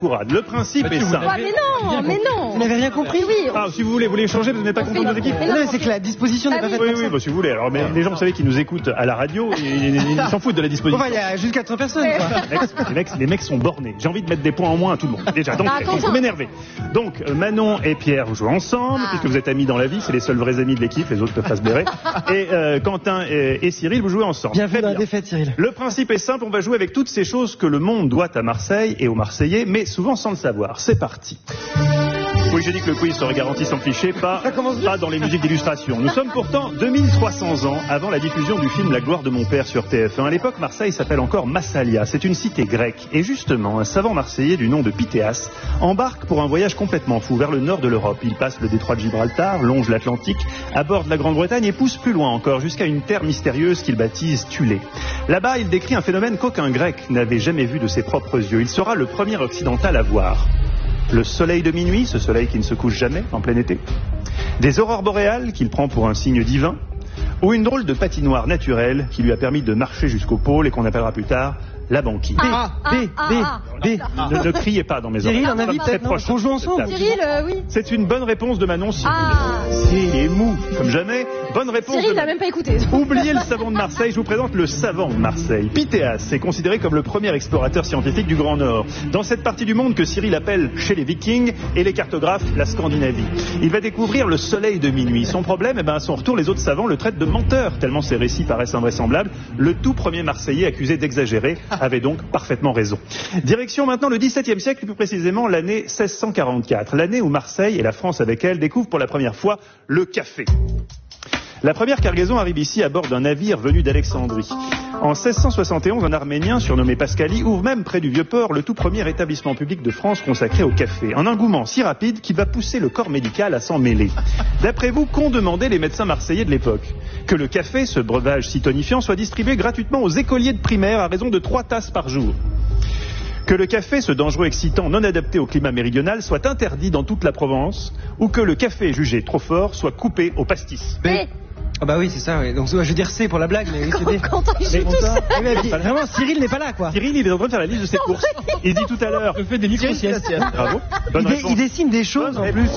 Le principe est simple. Mais non. Vous n'avez rien compris? Oui. Ah, si vous voulez changer, vous n'êtes pas content de vos équipes? Non, mais c'est que la disposition n'est pas faite comme ça. Oui, si vous voulez. Alors, mais les gens, vous savez, qui nous écoutent à la radio, ils s'en foutent de la disposition. Enfin, il y a juste 4 personnes, quoi. Les mecs sont bornés. J'ai envie de mettre des points en moins à tout le monde. Déjà, donc, vous m'énervez. Donc, Manon et Pierre jouent ensemble, puisque vous êtes amis dans la vie, c'est les seuls vrais amis de l'équipe, les autres peuvent pas se blairer. Et Quentin et Cyril, vous jouez ensemble. Bien vu dans la défaite, Cyril. Le principe est simple, on va jouer avec toutes ces choses que le monde doit à Marseille et aux Marseillais, mais souvent sans le savoir. C'est parti. Oui, j'ai dit que le quiz serait garanti sans cliché, pas dans les musiques d'illustration. Nous sommes pourtant 2300 ans avant la diffusion du film La gloire de mon père sur TF1. À l'époque, Marseille s'appelle encore Massalia. C'est une cité grecque. Et justement, un savant marseillais du nom de Pythéas embarque pour un voyage complètement fou vers le nord de l'Europe. Il passe le détroit de Gibraltar, longe l'Atlantique, aborde la Grande-Bretagne et pousse plus loin encore jusqu'à une terre mystérieuse qu'il baptise Thulé. Là-bas, il décrit un phénomène qu'aucun grec n'avait jamais vu de ses propres yeux. Il sera le premier occidental à voir. Le soleil de minuit, ce soleil qui ne se couche jamais en plein été. Des aurores boréales qu'il prend pour un signe divin. Ou une drôle de patinoire naturelle qui lui a permis de marcher jusqu'au pôle et qu'on appellera plus tard la banquise. Ne criez pas dans mes oreilles. Cyril, on invite très proche. On joue ensemble. Cyril, oui. C'est une bonne réponse de Manon. Cyril est mou, comme jamais. Bonne réponse. Cyril n'a même pas écouté. Oubliez le savant de Marseille, je vous présente le savant de Marseille. Pythéas est considéré comme le premier explorateur scientifique du Grand Nord. Dans cette partie du monde que Cyril appelle chez les Vikings et les cartographes la Scandinavie. Il va découvrir le soleil de minuit. Son problème, à son retour, les autres savants le traitent de menteur, tellement ses récits paraissent invraisemblables. Le tout premier Marseillais accusé d'exagérer avait donc parfaitement raison. Direction maintenant le XVIIe siècle, plus précisément l'année 1644. L'année où Marseille, et la France avec elle, découvrent pour la première fois le café. La première cargaison arrive ici à bord d'un navire venu d'Alexandrie. En 1671, un Arménien surnommé Pascali ouvre même près du Vieux-Port le tout premier établissement public de France consacré au café. Un engouement si rapide qu'il va pousser le corps médical à s'en mêler. D'après vous, qu'ont demandé les médecins marseillais de l'époque? Que le café, ce breuvage si tonifiant, soit distribué gratuitement aux écoliers de primaire à raison de 3 tasses par jour. Que le café, ce dangereux excitant non adapté au climat méridional, soit interdit dans toute la Provence, ou que le café jugé trop fort soit coupé au pastis. Ah bah oui, c'est ça, oui. Donc je veux dire C pour la blague, mais oui, c'est D. Quentin, il joue tout seul. Vraiment, Cyril n'est pas là, quoi. Cyril, il est en train de faire la liste de ses courses. Il dit tout à l'heure. Je fais des micro-siestes. Bravo. Bonne réponse. Il dessine des choses en plus.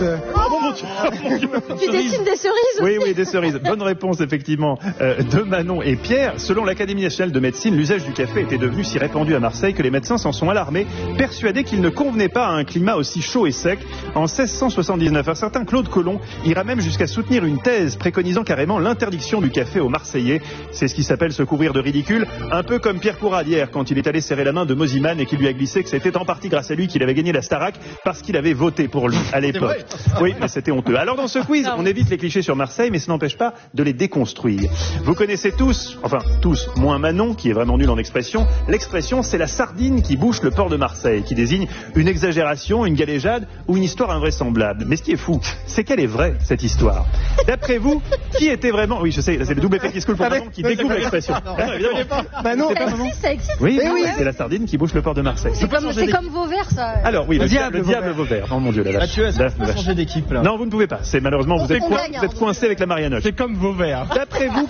Tu dessines des cerises aussi. Oui, des cerises. Bonne réponse, effectivement, de Manon et Pierre. Selon l'Académie nationale de médecine, l'usage du café était devenu si répandu à Marseille que les médecins s'en sont alarmés, persuadés qu'il ne convenait pas à un climat aussi chaud et sec. En 1679, un certain Claude Colomb ira même jusqu'à soutenir une thèse préconisant carrément l'interdiction du café aux Marseillais. C'est ce qui s'appelle se couvrir de ridicule, un peu comme Pierre Courade hier quand il est allé serrer la main de Mosiman et qui lui a glissé que c'était en partie grâce à lui qu'il avait gagné la Starac parce qu'il avait voté pour lui à l'époque. Oui, mais c'était honteux. Alors dans ce quiz, on évite les clichés sur Marseille, mais ça n'empêche pas de les déconstruire. Vous connaissez tous, enfin tous, moins Manon qui est vraiment nul en expression, l'expression c'est la sardine qui bouche le port de Marseille, qui désigne une exagération, une galéjade ou une histoire invraisemblable. Mais ce qui est fou, c'est qu'elle est vraie, cette histoire. D'après vous, qui était vraiment... Oui, je sais, c'est le double effet qui se coule pour Manon qui découvre l'expression. Manon, ça existe. Oui, c'est la sardine qui bouche le port de Marseille. C'est comme Vauvert, ça. Alors oui, le diable Vauvert. Oh mon Dieu, la vache. Mathieu, est-ce qu'on peut changer d'équipe là? Non, vous ne pouvez pas. C'est malheureusement, vous êtes coincé avec la Marianoche. C'est comme Vauvert. D'après vous,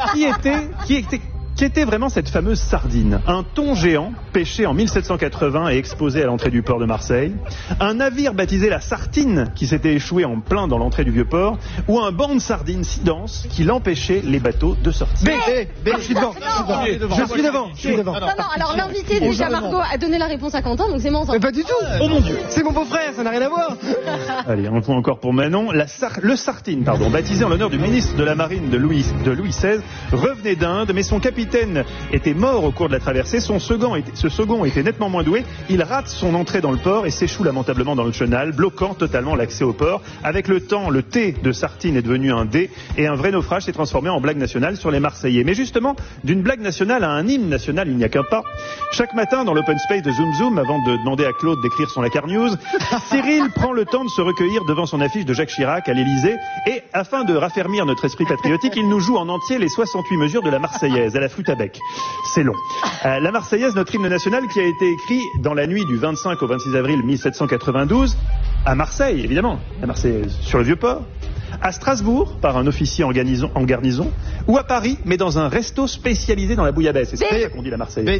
qui était vraiment cette fameuse sardine? Un thon géant, pêché en 1780 et exposé à l'entrée du port de Marseille, un navire baptisé la Sartine qui s'était échoué en plein dans l'entrée du Vieux-Port, ou un banc de sardines si dense qu'il empêchait les bateaux de sortir. je suis devant. Je suis devant. Non, alors l'invité déjà Margot a donné la réponse à Quentin, donc c'est bon. Mais pas du tout. Oh mon Dieu. C'est mon beau-frère, ça n'a rien à voir. Allez, un point encore pour Manon. Le Sartine, baptisé en l'honneur du ministre de la Marine de Louis XVI, revenait d'Inde, mais son capitaine était mort au cours de la traversée. Ce second était nettement moins doué. Il rate son entrée dans le port et s'échoue lamentablement dans le chenal, bloquant totalement l'accès au port. Avec le temps, le T de Sartine est devenu un D et un vrai naufrage s'est transformé en blague nationale sur les Marseillais. Mais justement, d'une blague nationale à un hymne national, il n'y a qu'un pas. Chaque matin, dans l'open space de Zoom Zoom, avant de demander à Claude d'écrire son Lacar News, Cyril prend le temps de se recueillir devant son affiche de Jacques Chirac à l'Élysée et, afin de raffermir notre esprit patriotique, il nous joue en entier les 68 mesures de la Marseillaise à la flûte à bec. C'est long. La Marseillaise, notre hymne national qui a été écrit dans la nuit du 25 au 26 avril 1792 à Marseille, évidemment. La Marseillaise sur le Vieux-Port. À Strasbourg, par un officier en garnison, ou à Paris, mais dans un resto spécialisé dans la bouillabaisse. Et c'est qu'on dit la Marseillaise.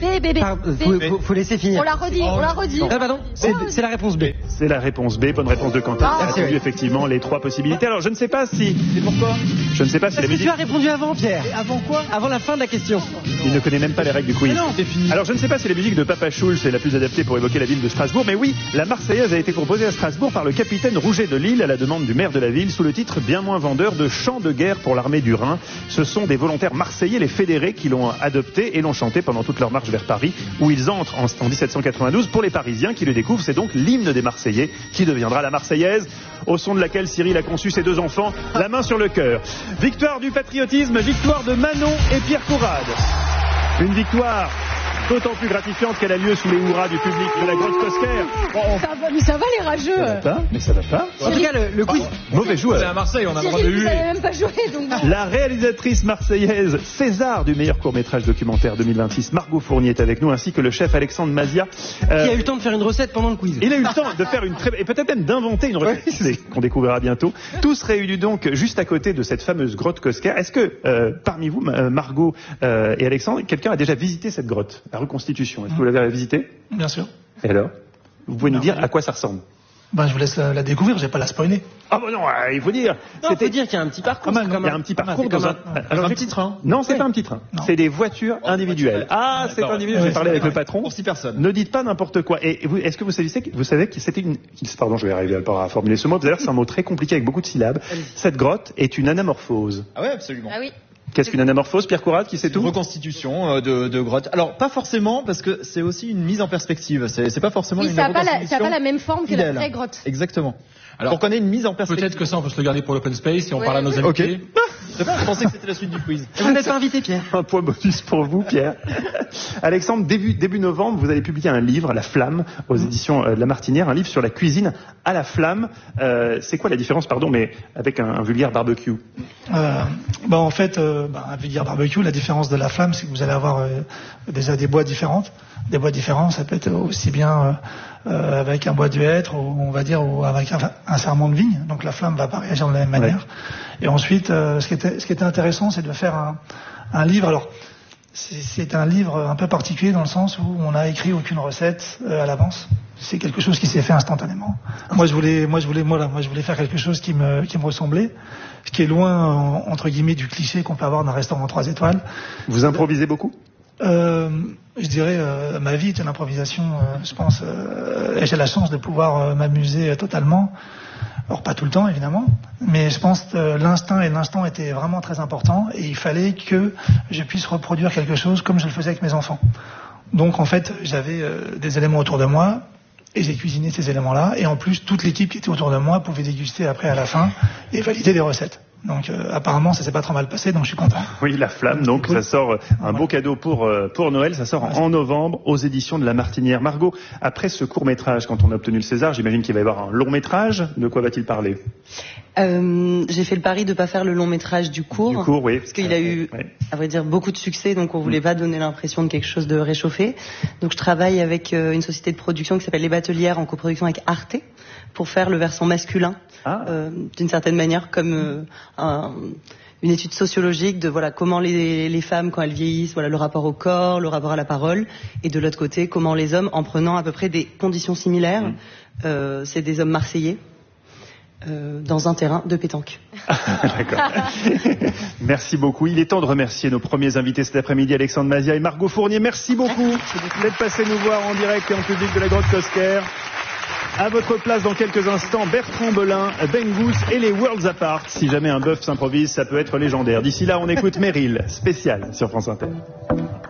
Faut laisser finir. On l'a redit. Ah, pardon, c'est la réponse B. C'est la réponse B, bonne réponse de Quentin. Il a répondu effectivement les 3 possibilités. Alors je ne sais pas si... Et pourquoi? Je ne sais pas si la musique... Tu as répondu avant, Pierre. Et avant quoi? Avant la fin de la question. Il ne connaît même pas les règles du quiz. Mais non, c'est fini. Alors je ne sais pas si la musique de Papa Schulz est la plus adaptée pour évoquer la ville de Strasbourg, mais oui, la Marseillaise a été composée à Strasbourg par le capitaine Rouget de Lille à la demande du maire de la ville sous le titre bien moins vendeur de chants de guerre pour l'armée du Rhin. Ce sont des volontaires marseillais, les fédérés, qui l'ont adopté et l'ont chanté pendant toute leur marche vers Paris, où ils entrent en 1792. Pour les Parisiens qui le découvrent, c'est donc l'hymne des Marseillais qui deviendra la Marseillaise, au son de laquelle Cyril a conçu ses 2 enfants, la main sur le cœur. Victoire du patriotisme, victoire de Manon et Pierre Courade. Une victoire d'autant plus gratifiante qu'elle a lieu sous les hurrahs du public de la grotte Cosquer. Ça va les rageux. Ça va pas. En tout cas, le quiz. Mauvais joueur. C'est à Marseille, on a le droit de Cyril, vous huer. n'avez même pas joué, donc... La réalisatrice marseillaise César du meilleur court-métrage documentaire 2026, Margot Fournier, est avec nous, ainsi que le chef Alexandre Mazia. Qui a eu le temps de faire une recette pendant le quiz. Il a eu le temps de faire une et peut-être même d'inventer une recette qu'on découvrira bientôt. Tous réunis donc juste à côté de cette fameuse grotte Cosquer. Est-ce que parmi vous, Margot et Alexandre, quelqu'un a déjà visité cette grotte, la reconstitution? Est-ce que vous l'avez visitée? Bien sûr. Et alors? Vous pouvez nous dire à quoi ça ressemble? Ben, je vous laisse la découvrir, je vais pas la spoiler. Ah bon non, il faut dire. Il faut dire qu'il y a un petit parcours. Il y a un petit parcours dans un petit train. Non, c'est pas un petit train. C'est des voitures individuelles. Ah, c'est individuel. J'ai parlé avec le patron. Pour 6 personnes. Ne dites pas n'importe quoi. Et vous, est-ce que vous savez que c'était une... Pardon, je vais arriver à formuler ce mot. D'ailleurs, c'est un mot très compliqué avec beaucoup de syllabes. Cette grotte est une anamorphose. Ah ouais, absolument. Ah oui. Qu'est-ce qu'une anamorphose, Pierre Courade, qui sait tout? Une reconstitution de grotte. Alors, pas forcément, parce que c'est aussi une mise en perspective. C'est pas forcément Oui, une ça reconstitution. n'a pas la même forme que la idéale. vraie grotte. Exactement. Alors, pour qu'on ait une mise en perspective. peut-être que ça, on peut se le garder pour l'open space et on parle à nos Ok. invités. C'est bien, je pensais que c'était la suite du quiz. Vous n'êtes pas invité, Pierre. Un point bonus pour vous, Pierre. Alexandre, début novembre, vous allez publier un livre, La Flamme, aux éditions de La Martinière, un livre sur la cuisine à la flamme. C'est quoi la différence, pardon, mais avec un vulgaire barbecue? En fait, un vulgaire barbecue, la différence de la flamme, c'est que vous allez avoir déjà des bois différentes. Des bois différents, ça peut être aussi bien avec un bois de hêtre, ou on va dire, ou avec un serment de vigne. Donc la flamme va pas réagir de la même manière. Et ensuite, ce qui était intéressant, c'est de faire un livre. Alors, c'est un livre un peu particulier dans le sens où on n'a écrit aucune recette à l'avance. C'est quelque chose qui s'est fait instantanément. Moi, je voulais faire quelque chose qui me ressemblait, ce qui est loin, entre guillemets, du cliché qu'on peut avoir d'un restaurant 3 étoiles. Vous improvisez beaucoup? Je dirais, ma vie est une improvisation, je pense, et j'ai la chance de pouvoir m'amuser totalement. Alors pas tout le temps évidemment, mais je pense que l'instant était vraiment très important et il fallait que je puisse reproduire quelque chose comme je le faisais avec mes enfants. Donc en fait, j'avais des éléments autour de moi et j'ai cuisiné ces éléments-là et en plus toute l'équipe qui était autour de moi pouvait déguster après à la fin et valider des recettes. Donc apparemment ça s'est pas trop mal passé, donc je suis content. Oui, La Flamme, donc ça sort un beau cadeau pour Noël, ça sort en novembre aux éditions de La Martinière. Margot, après ce court-métrage, quand on a obtenu le César, j'imagine qu'il va y avoir un long-métrage. De quoi va-t-il parler? J'ai fait le pari de pas faire le long-métrage du court. Du court, oui. Parce qu'il a eu, à vrai dire, beaucoup de succès, donc on voulait pas donner l'impression de quelque chose de réchauffé. Donc je travaille avec une société de production qui s'appelle Les Batelières, en coproduction avec Arte, pour faire le versant masculin, d'une certaine manière, comme une étude sociologique de comment les femmes, quand elles vieillissent, le rapport au corps, le rapport à la parole, et de l'autre côté, comment les hommes, en prenant à peu près des conditions similaires, c'est des hommes marseillais, dans un terrain de pétanque. D'accord. Merci beaucoup. Il est temps de remercier nos premiers invités cet après-midi, Alexandre Mazia et Margot Fournier. Merci beaucoup d'être passés nous voir en direct et en public de la grotte Cosquer. À votre place dans quelques instants, Bertrand Belin, Ben Goose et les Worlds Apart. Si jamais un bœuf s'improvise, ça peut être légendaire. D'ici là, on écoute Meryl, spécial sur France Inter.